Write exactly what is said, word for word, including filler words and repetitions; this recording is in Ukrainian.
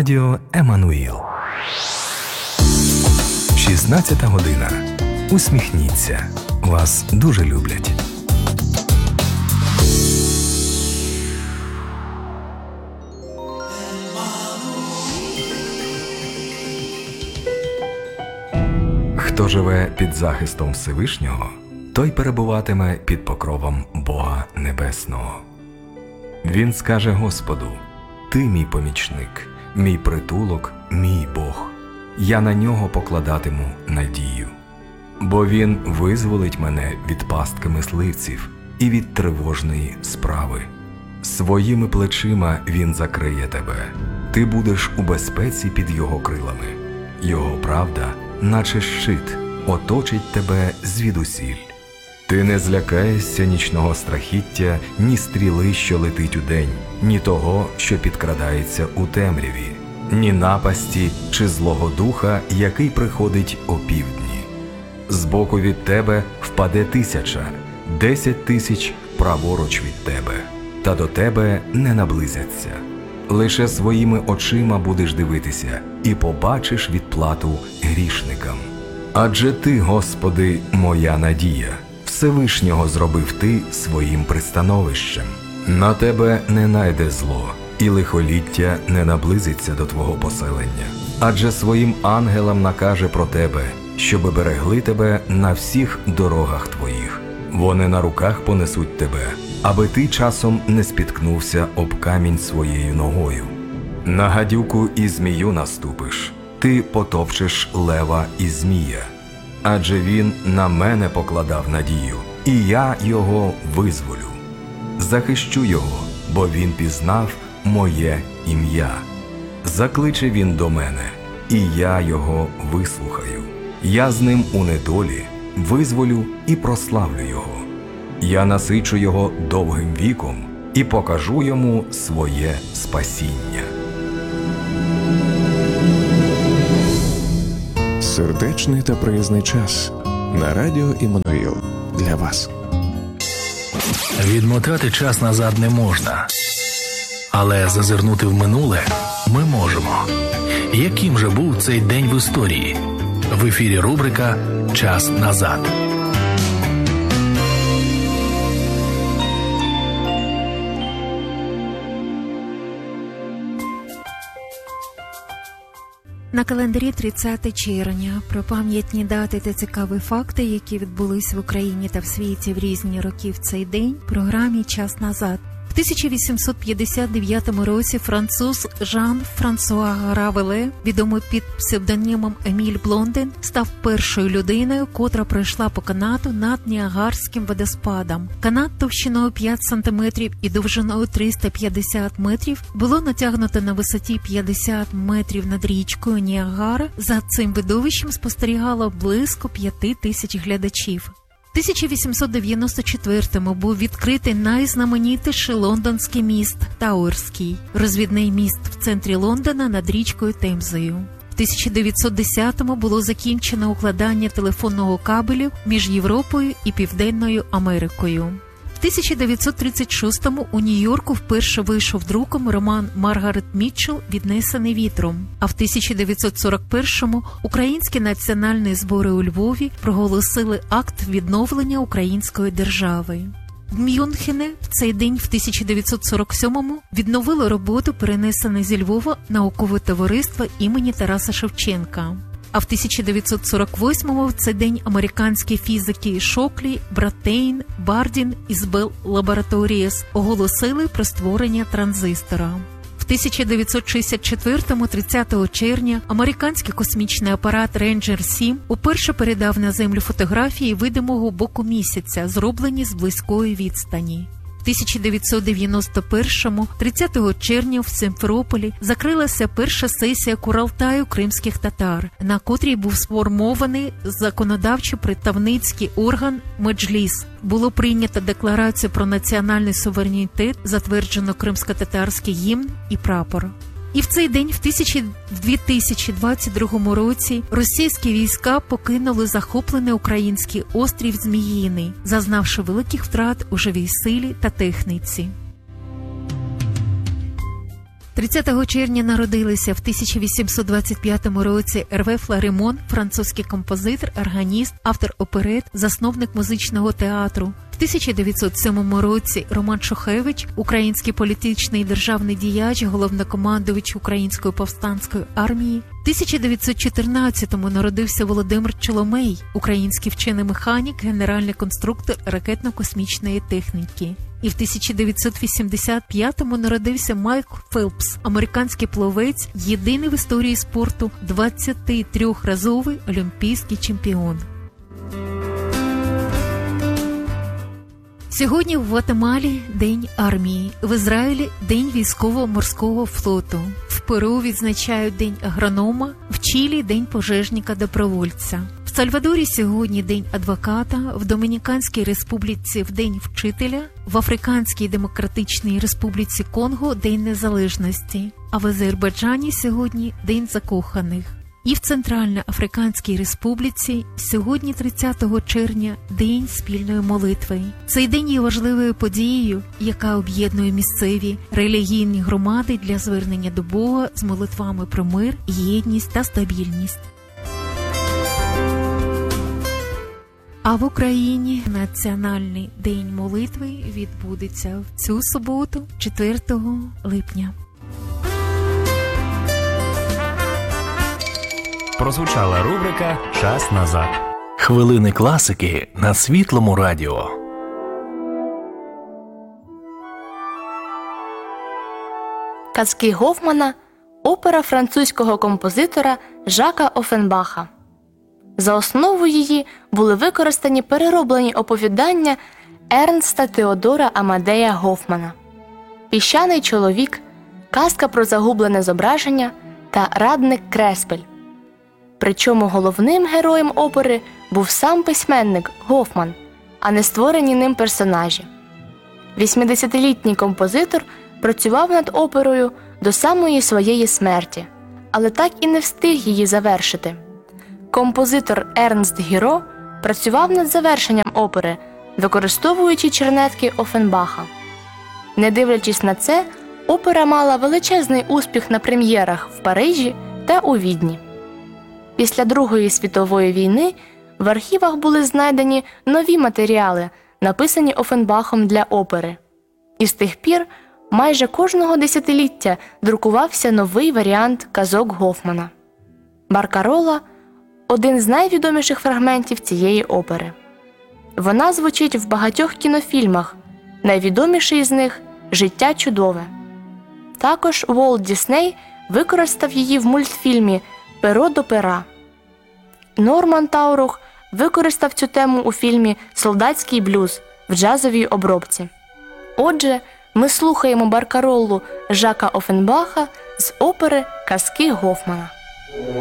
Радіо Еммануїл. шістнадцята година. Усміхніться. Вас дуже люблять. Хто живе під захистом Всевишнього, той перебуватиме під покровом Бога Небесного. Він скаже Господу: «Ти мій помічник, мій притулок, мій Бог. Я на нього покладатиму надію. Бо він визволить мене від пастки мисливців і від тривожної справи. Своїми плечима він закриє тебе. Ти будеш у безпеці під його крилами. Його правда, наче щит, оточить тебе звідусіль. Ти не злякаєшся нічного страхіття, ні стріли, що летить удень, ні того, що підкрадається у темряві, ні напасті чи злого духа, який приходить опівдні. Збоку від тебе впаде тисяча, десять тисяч праворуч від тебе, та до тебе не наблизяться. Лише своїми очима будеш дивитися і побачиш відплату грішникам. Адже ти, Господи, моя надія, Всевишнього зробив ти своїм пристановищем. На тебе не найде зло, і лихоліття не наблизиться до твого поселення. Адже своїм ангелам накаже про тебе, щоби берегли тебе на всіх дорогах твоїх. Вони на руках понесуть тебе, аби ти часом не спіткнувся об камінь своєю ногою. На гадюку і змію наступиш, ти потопчеш лева і змія. Адже він на мене покладав надію, і я його визволю. Захищу його, бо він пізнав моє ім'я. Закличе він до мене, і я його вислухаю. Я з ним у недолі визволю і прославлю його. Я насичу його довгим віком і покажу йому своє спасіння. Сердечний та приязний час на радіо Еммануїл для вас. Відмотати час назад не можна, але зазирнути в минуле ми можемо. Яким же був цей день в історії? В ефірі рубрика «Час назад». На календарі тридцяте червня. Про пам'ятні дати та цікаві факти, які відбулись в Україні та в світі в різні роки в цей день, в програмі «Час назад». В тисяча вісімсот п'ятдесят дев'ятому році француз Жан-Франсуа Равеле, відомий під псевдонімом Еміль Блондин, став першою людиною, котра пройшла по канату над Ніагарським водоспадом. Канат товщиною п'ять сантиметрів і довжиною триста п'ятдесят метрів було натягнуто на висоті п'ятдесят метрів над річкою Ніагара. За цим видовищем спостерігало близько п'яти тисяч глядачів. В тисяча вісімсот дев'яносто четвертому був відкритий найзнаменітіший лондонський міст – Тауерський, розвідний міст в центрі Лондона над річкою Темзою. В тисяча дев'ятсот десятому було закінчено укладання телефонного кабелю між Європою і Південною Америкою. В тисяча дев'ятсот тридцять шостому у Нью-Йорку вперше вийшов друком роман Маргарет Мітчелл «Віднесений вітром». А в тисяча дев'ятсот сорок першому Українські національні збори у Львові проголосили акт відновлення української держави. В Мюнхені в цей день в тисяча дев'ятсот сорок сьомому відновило роботу, перенесене зі Львова наукове товариство імені Тараса Шевченка. А в тисяча дев'ятсот сорок восьмому в цей день американські фізики Шоклі, Братейн, Бардін із Bell Laboratories оголосили про створення транзистора. В тисяча дев'ятсот шістдесят четвертому, тридцятого червня, американський космічний апарат Рейнджер сім уперше передав на Землю фотографії видимого боку місяця, зроблені з близької відстані. В тисяча дев'ятсот дев'яносто першому, тридцятого червня в Сімферополі закрилася перша сесія Курултаю кримських татар, на котрій був сформований законодавчо-представницький орган Меджліс. Було прийнято декларацію про національний суверенітет, затверджено кримсько-татарський гімн і прапор. І в цей день, в дві тисячі двадцять другому році, російські війська покинули захоплений український острів Зміїний, зазнавши великих втрат у живій силі та техніці. тридцятого червня народилися в тисяча вісімсот двадцять п'ятому році Ерве Фларемон, французький композитор, органіст, автор оперет, засновник музичного театру. В тисяча дев'ятсот сьомому році Роман Шухевич, український політичний державний діяч, головнокомандувач Української повстанської армії. В тисяча дев'ятсот чотирнадцятому народився Володимир Чоломей, український вчений механік, генеральний конструктор ракетно-космічної техніки. І в тисяча дев'ятсот вісімдесят п'ятому народився Майк Фелпс, американський пловець, єдиний в історії спорту двадцятитрьохразовий олімпійський чемпіон. Сьогодні в Гватемалі – День армії, в Ізраїлі – День військово-морського флоту, в Перу відзначають День агронома, в Чилі – День пожежника-добровольця. В Сальвадорі сьогодні День адвоката, в Домініканській республіці – в День вчителя, в Африканській демократичній республіці Конго – День незалежності, а в Азербайджані сьогодні – День закоханих. І в Центральноафриканській республіці сьогодні, тридцятого червня, День спільної молитви. Цей день є важливою подією, яка об'єднує місцеві релігійні громади для звернення до Бога з молитвами про мир, єдність та стабільність. А в Україні Національний день молитви відбудеться в цю суботу, четвертого липня. Прозвучала рубрика «Час назад». Хвилини класики на Світлому радіо. Казки Гофмана – опера французького композитора Жака Оффенбаха. За основу її були використані перероблені оповідання Ернста Теодора Амадея Гофмана, «Піщаний чоловік», «Казка про загублене зображення» та «Радник Креспель». Причому головним героєм опери був сам письменник Гофман, а не створені ним персонажі. Вісімдесятилітній композитор працював над оперою до самої своєї смерті, але так і не встиг її завершити. Композитор Ернст Гіро працював над завершенням опери, використовуючи чернетки Оффенбаха. Не дивлячись на це, опера мала величезний успіх на прем'єрах в Парижі та у Відні. Після Другої світової війни в архівах були знайдені нові матеріали, написані Оффенбахом для опери. І з тих пір майже кожного десятиліття друкувався новий варіант казок Гофмана. «Баркарола» – один з найвідоміших фрагментів цієї опери. Вона звучить в багатьох кінофільмах, найвідоміший з них «Життя чудове». Також Уолт Дісней використав її в мультфільмі «Перо до пера». Норман Таурух використав цю тему у фільмі «Солдатський блюз» в джазовій обробці. Отже, ми слухаємо баркаролу Жака Оффенбаха з опери «Казки Гофмана».